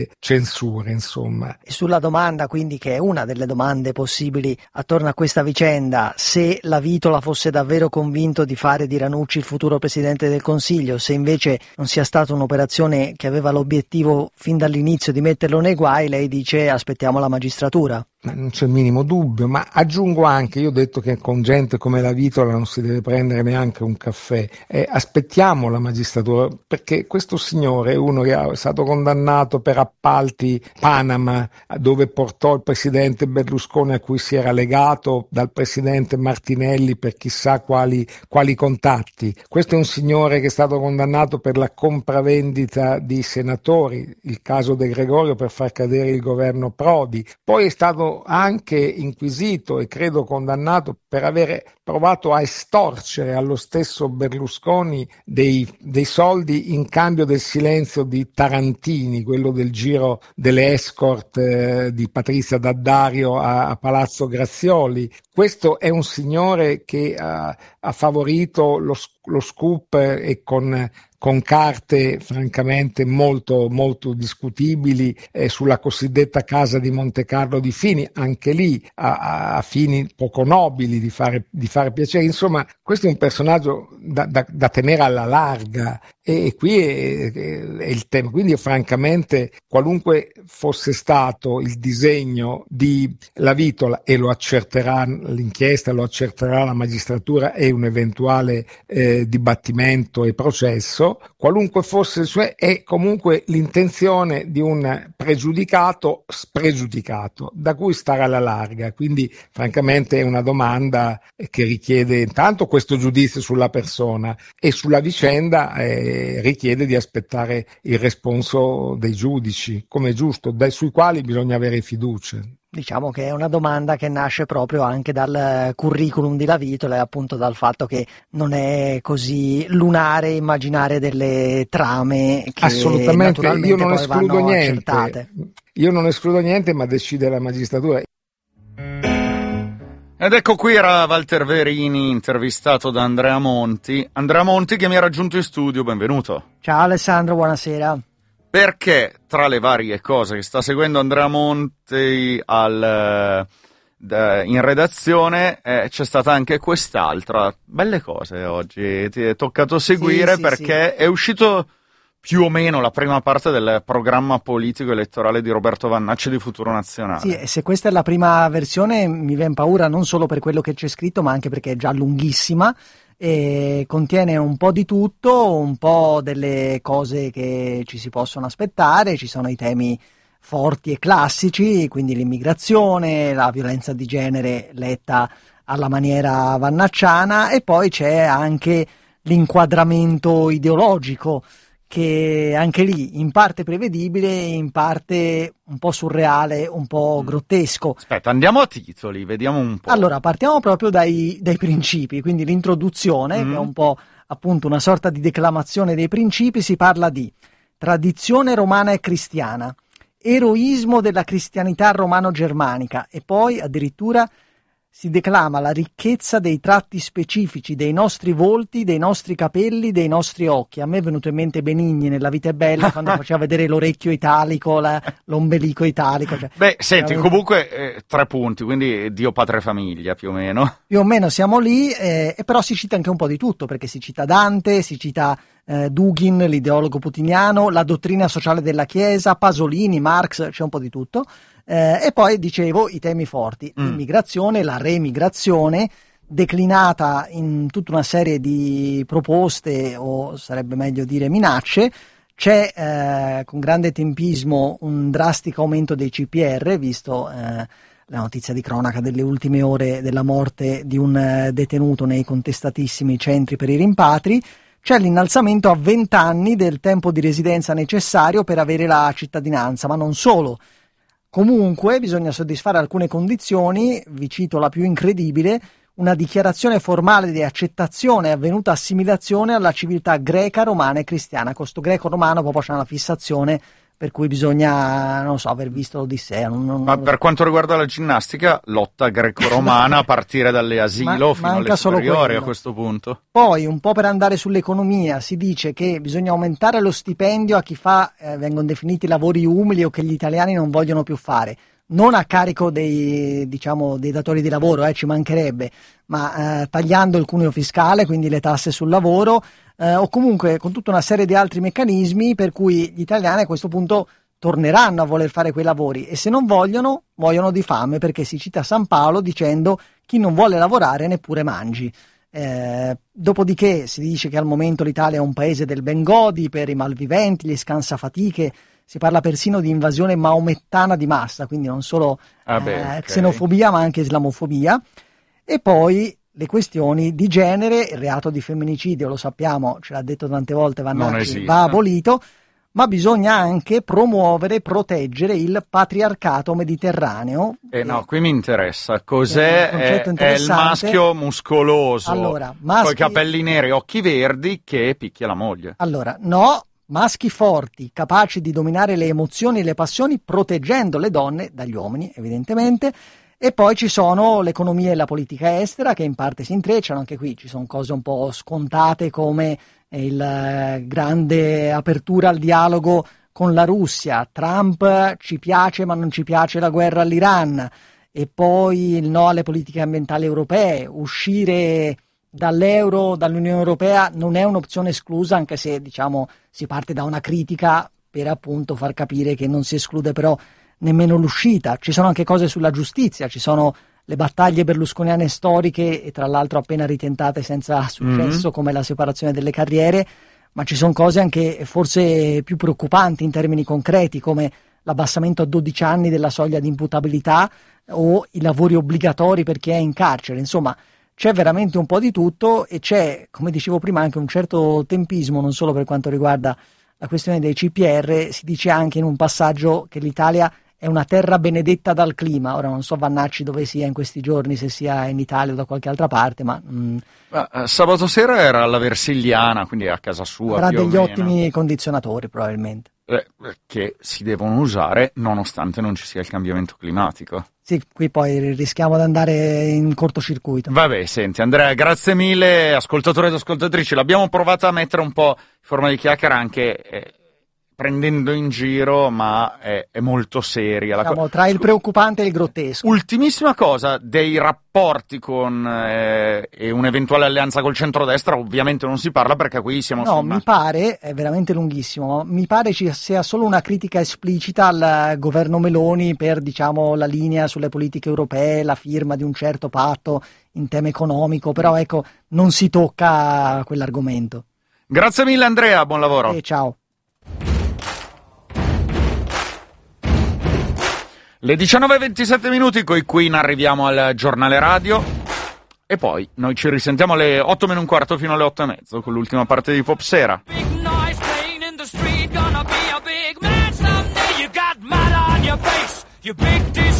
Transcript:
censure, insomma. E sulla domanda, quindi, che è una delle domande possibili attorno a questa vicenda, se la Vitola fosse davvero convinto di fare di Ranucci il futuro Presidente del Consiglio, se invece non sia stata un'operazione che aveva l'obiettivo fin dall'inizio di metterlo nei guai, lei dice aspettiamo la magistratura. Ma non c'è il minimo dubbio, ma aggiungo anche, io ho detto che con gente come la Vitola non si deve prendere neanche un caffè, aspettiamo la magistratura, perché questo signore è uno che è stato condannato per appalti Panama, dove portò il presidente Berlusconi, a cui si era legato dal presidente Martinelli per chissà quali contatti. Questo è un signore che è stato condannato per la compravendita di senatori, il caso De Gregorio, per far cadere il governo Prodi, poi è stato anche inquisito e credo condannato per avere provato a estorcere allo stesso Berlusconi dei soldi in cambio del silenzio di Tarantini, quello del giro delle escort di Patrizia D'Addario a Palazzo Grazioli. Questo è un signore che ha favorito lo scoop e con carte francamente molto, molto discutibili sulla cosiddetta casa di Monte Carlo di Fini, anche lì a fini poco nobili di fare piacere. Insomma, questo è un personaggio da tenere alla larga e qui è il tema. Quindi francamente, qualunque fosse stato il disegno di La Vitola, e lo accerterà l'inchiesta, lo accerterà la magistratura e un eventuale dibattimento e processo, qualunque fosse, cioè, è comunque l'intenzione di un pregiudicato spregiudicato, da cui stare alla larga. Quindi francamente è una domanda che richiede intanto questo giudizio sulla persona e sulla vicenda richiede di aspettare il responso dei giudici, come è giusto, sui quali bisogna avere fiducia. Diciamo che è una domanda che nasce proprio anche dal curriculum di La Vitola e appunto dal fatto che non è così lunare immaginare delle trame che assolutamente, naturalmente io non poi escludo vanno niente. accertate. Io non escludo niente, ma decide la magistratura. Ed ecco qui era Walter Verini intervistato da Andrea Monti. Andrea Monti che mi ha raggiunto in studio, benvenuto. Ciao Alessandro, buonasera. Perché tra le varie cose che sta seguendo Andrea Monti in redazione c'è stata anche quest'altra. Belle cose oggi, ti è toccato seguire perché è uscito più o meno la prima parte del programma politico elettorale di Roberto Vannacci di Futuro Nazionale. Sì, e se questa è la prima versione mi viene paura non solo per quello che c'è scritto ma anche perché è già lunghissima. E contiene un po' di tutto, un po' delle cose che ci si possono aspettare, ci sono i temi forti e classici, quindi l'immigrazione, la violenza di genere letta alla maniera vannacciana, e poi c'è anche l'inquadramento ideologico, che anche lì in parte prevedibile, in parte un po' surreale, un po' grottesco. Aspetta, andiamo a titoli, vediamo un po'. Allora, partiamo proprio dai principi, quindi l'introduzione, che è un po' appunto una sorta di declamazione dei principi. Si parla di tradizione romana e cristiana, eroismo della cristianità romano-germanica, e poi addirittura si declama la ricchezza dei tratti specifici dei nostri volti, dei nostri capelli, dei nostri occhi. A me è venuto in mente Benigni nella Vita è bella, quando faceva vedere l'orecchio italico, l'ombelico italico. Cioè, beh, senti, comunque 3 punti, quindi Dio, Patria, Famiglia, più o meno. Più o meno siamo lì, però si cita anche un po' di tutto, perché si cita Dante, si cita Dugin, l'ideologo putiniano, la dottrina sociale della Chiesa, Pasolini, Marx, c'è un po' di tutto. E poi, dicevo, i temi forti, l'immigrazione, la remigrazione, declinata in tutta una serie di proposte, o sarebbe meglio dire minacce. C'è con grande tempismo un drastico aumento dei CPR, visto la notizia di cronaca delle ultime ore della morte di un detenuto nei contestatissimi centri per i rimpatri. C'è l'innalzamento a 20 anni del tempo di residenza necessario per avere la cittadinanza, ma non solo. Comunque bisogna soddisfare alcune condizioni, vi cito la più incredibile: una dichiarazione formale di accettazione e avvenuta assimilazione alla civiltà greca, romana e cristiana. Con sto greco-romano proprio c'è una fissazione per cui bisogna, non so, aver visto l'Odissea. Ma per quanto riguarda la ginnastica, lotta greco-romana a partire dalle asilo fino alle superiori a questo punto. Poi, un po' per andare sull'economia, si dice che bisogna aumentare lo stipendio a chi fa, vengono definiti lavori umili o che gli italiani non vogliono più fare. Non a carico dei datori di lavoro, ci mancherebbe, ma tagliando il cuneo fiscale, quindi le tasse sul lavoro, o comunque con tutta una serie di altri meccanismi per cui gli italiani a questo punto torneranno a voler fare quei lavori, e se non vogliono, muoiono di fame, perché si cita San Paolo dicendo: chi non vuole lavorare neppure mangi. Dopodiché si dice che al momento l'Italia è un paese del Bengodi per i malviventi, gli scansafatiche. Si parla persino di invasione maomettana di massa, quindi non solo xenofobia ma anche islamofobia. E poi le questioni di genere, il reato di femminicidio, lo sappiamo, ce l'ha detto tante volte Vannacci, va abolito, ma bisogna anche promuovere, proteggere il patriarcato mediterraneo. No, qui mi interessa. Cos'è? È il maschio muscoloso, con i capelli neri, occhi verdi, che picchia la moglie. Allora, no. Maschi forti, capaci di dominare le emozioni e le passioni, proteggendo le donne dagli uomini, evidentemente. E poi ci sono l'economia e la politica estera, che in parte si intrecciano. Anche qui ci sono cose un po' scontate, come il grande apertura al dialogo con la Russia. Trump ci piace ma non ci piace la guerra all'Iran. E poi il no alle politiche ambientali europee. Uscire dall'euro, dall'Unione Europea non è un'opzione esclusa, anche se si parte da una critica per appunto far capire che non si esclude però nemmeno l'uscita. Ci sono anche cose sulla giustizia, ci sono le battaglie berlusconiane storiche e tra l'altro appena ritentate senza successo, come la separazione delle carriere, ma ci sono cose anche forse più preoccupanti in termini concreti, come l'abbassamento a 12 anni della soglia di imputabilità o i lavori obbligatori per chi è in carcere. Insomma, c'è veramente un po' di tutto, e c'è, come dicevo prima, anche un certo tempismo, non solo per quanto riguarda la questione dei CPR. Si dice anche in un passaggio che l'Italia è una terra benedetta dal clima. Ora non so Vannacci dove sia in questi giorni, se sia in Italia o da qualche altra parte, ma sabato sera era alla Versigliana, quindi a casa sua. Avrà degli ottimi condizionatori probabilmente. Che si devono usare nonostante non ci sia il cambiamento climatico. Sì, qui poi rischiamo di andare in cortocircuito. Vabbè, senti Andrea, grazie mille, ascoltatori ed ascoltatrici. L'abbiamo provata a mettere un po' in forma di chiacchiera, anche prendendo in giro, ma è molto seria. Tra il preoccupante e il grottesco. Ultimissima cosa, dei rapporti con e un'eventuale alleanza col centrodestra, ovviamente non si parla perché qui siamo... No, mi pare, è veramente lunghissimo, mi pare ci sia solo una critica esplicita al governo Meloni per, la linea sulle politiche europee, la firma di un certo patto in tema economico, però ecco, non si tocca quell'argomento. Grazie mille Andrea, buon lavoro. Ciao. Le 19:27, coi Queen arriviamo al giornale radio e poi noi ci risentiamo alle 8:15 fino alle 8:30 con l'ultima parte di Popsera.